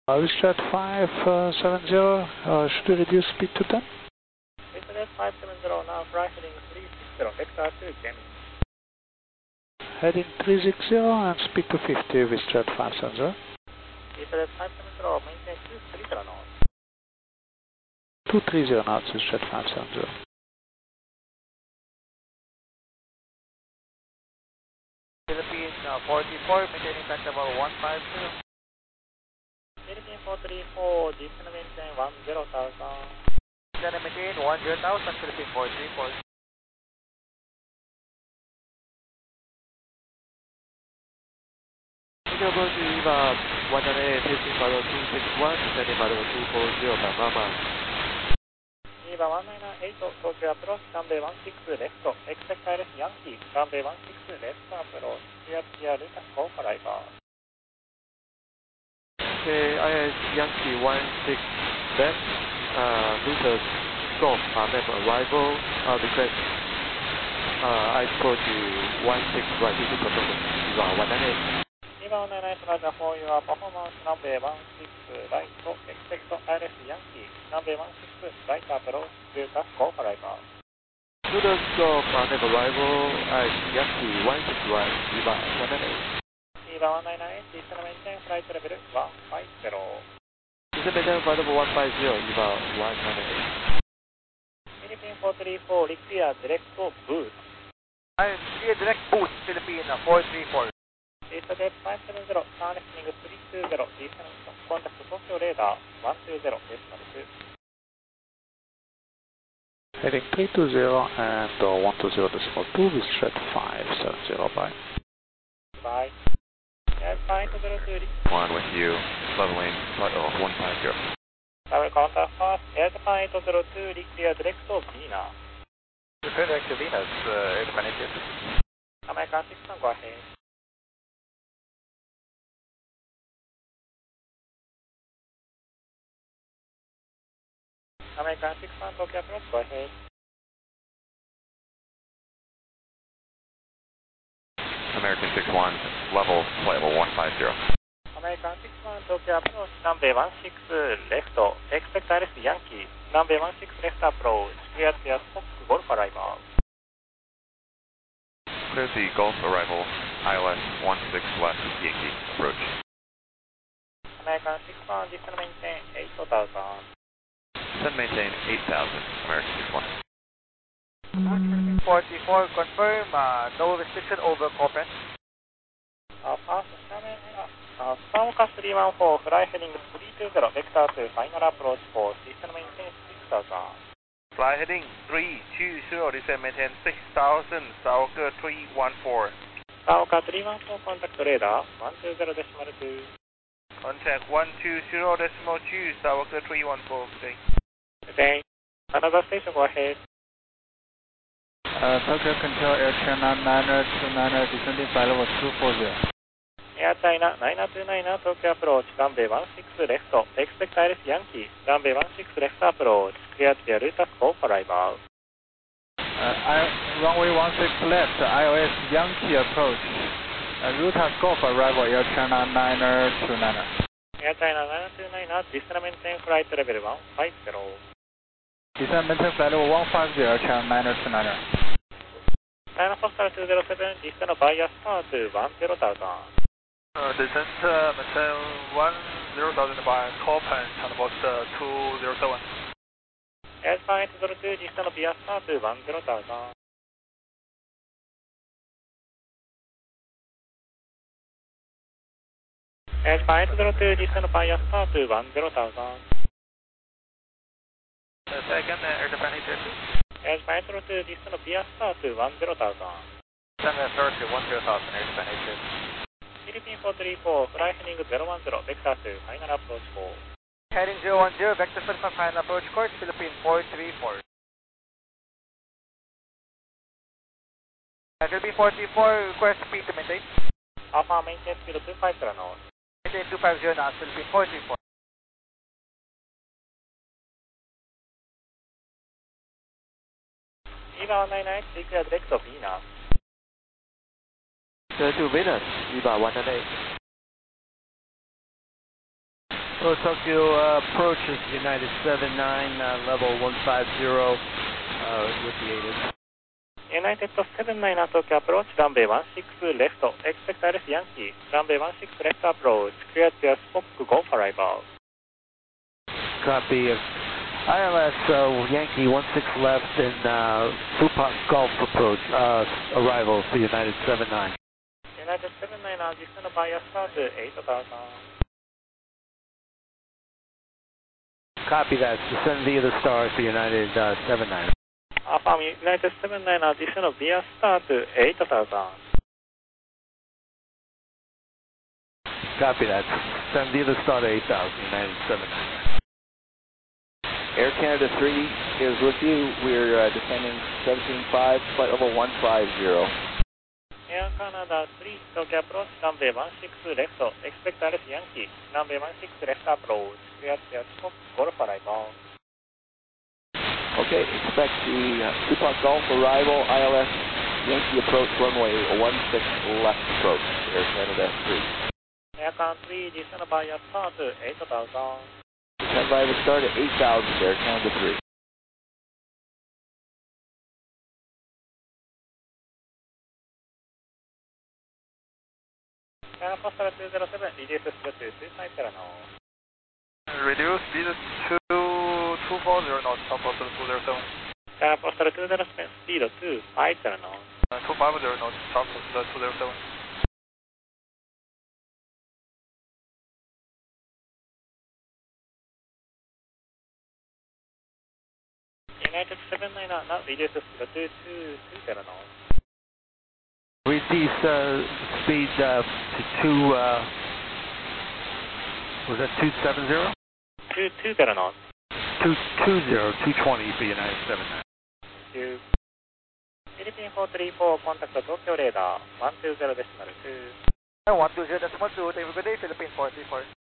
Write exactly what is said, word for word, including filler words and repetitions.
Uh, Westrat five seven zero, uh, should we reduce speed to ten? Westrat five seven zero, now fly heading three six zero, vector two, Gemini. Heading three six zero and speed to fifty, Westrat five seven zero. Westrat five seven zero, maintain two three zero knots. two three zero knots, Westrat five seven zero. Philippines uh, forty-four, maintaining tax level one five zero. Philippines four three four, descend maintain one zero thousand. Descend maintain one zero thousand, Philippines four three four. Approach Viva one nine eight, taking model two six one, descending model two four zero, Mama. Viva one nine eight, Tokyo approach, runway one six left, expect I L S Yankee, runway one six left approach, clear clear, Lucas go for arrival. Okay, I S Yankee one six left, uh, Lucas Golf, uh, map arrival, uh, request, uh, I approach one six right, this is Tokyo, Viva one nine eight. Viva one nine eight, Roger for your performance, runway one six right, expect I L S Yankee, runway one six right approach, Lucas go for arrival. Lucas Golf, uh, map arrival, I S Yankee one six right, Viva one nine eight. Viva one nine eight, descend maintain flight level one five zero. Descend maintain flight level one five zero, Viva one nine eight. Philippine four three four, clear direct boost. I clear direct boost, Philippine four three four. Westrat five seven zero, turn listening three two zero, descend contact Tokyo radar one two zero, decimal two. Heading three two zero and uh, one two zero decimal two, Westrat five seven zero, bye. Bye. Air five two zero two. One with you, leveling flight level one five zero. Tower counter fast, Air five two zero two, clear direct Venus. Repair direct to Venus, uh, air Japan eight. American six one, go ahead. American six one, Tokyo approach, go ahead. American six one, level flight level one five zero. American six one, Tokyo approach, runway one six left, expect I L S Yankee, runway one six left approach, clear clear Fox Golf arrival. Clear the Gulf arrival, I L S one six left, Yankee approach. American six one, descend maintain eight thousand. Descend maintain eight thousand, American six one. forty-four, confirm, uh, no restriction over Copen. Uh, fast Sherman, uh, Stormcast three one four, fly heading three two zero, vector two, final approach for descend maintain six thousand. Fly heading three two zero, descend maintain six thousand, Sauker three one four. Sauker three one four, contact radar one two zero decimal two. Contact one two zero decimal two, Sauker three one four, okay. Okay. Another station, go ahead. Uh, Tokyo Control Air China niner two niner, descending flight level two four zero. Air China niner two niner, Tokyo approach, runway one six left, expect I L S Yankee, runway one six left approach, clear clear, Lucas go for arrival. Uh, I, runway one six left, I L S Yankee approach, uh, Rutas Golf arrival, Air China niner two niner. Air China niner two niner, descend maintain flight level one five zero. Descend maintain flight level one five zero, Air China niner two niner. China Foxtrot two zero seven, descend via star to one zero thousand. Uh, descent uh, maintain one zero thousand by Copen, China Post uh, two zero seven. Air five two zero two, descend via star to one zero thousand. Air five two zero two, descend via star to one zero thousand. Uh, second, uh, Air Japan eight thirty. Air five two zero two, descend via star to one zero thousand. Descend uh, third to one zero thousand, Air Japan eight thirty. Philippine four three four, fly heading zero one zero, vector two, final approach four. Heading zero one zero, vector for final approach course, Philippine four three four. Uh, Philippine four three four, request speed to maintain. Alpha maintain speed two five zero knots. Maintain two five zero knots, Philippine four three four. Viva one nine eight, declare direct to Venus. Clear to Venus, Viva one nine eight. Hello, Tokyo, uh, approach is United seven nine, uh, level one five zero, uh, with the A T I S. United seven nine Tokyo approach, runway one six left, expect Alice Yankee, runway one six left approach, clear to your Spock, go for arrival. Copy. I L S uh, Yankee one six left and uh, Fupak Golf approach, uh, arrival for United seven nine. United seven nine, descend by a start eight thousand. Copy that. Descend via the star for United uh, seven nine. Affirm United seven nine, descend via start eight thousand. Copy that. Descend via the star to eight thousand, United seven nine. Air Canada three is with you. We're uh, descending seventeen five, flight level one five zero. Air Canada three, Tokyo approach, runway one six left, expect Alice Yankee, runway one six left approach, clear to your Spock, go for arrival. Okay, expect the uh, Fupak Golf arrival, I L S Yankee approach, runway one six left approach, Air Canada three. Air Canada three, descend by a start eight thousand. Descend by the start at eight thousand, Air Canada three. Canada Postal two zero seven, reduce speed to two five zero knots. Reduce speed to two four zero knots, Canada Postal two zero seven. Canada Postal two zero seven, speed two five zero knots. Uh, two five zero knots, Canada Postal two zero seven. United seven nine, now reduce speed to two two zero knots. Reduce uh, speed uh, to two, uh, was that two seven zero? two two zero knots. two two zero, two twenty for United seven nine. two. Philippine four three four, contact Tokyo radar, one two zero decimal two. one two zero decimal two, have a good day, Philippine four three four.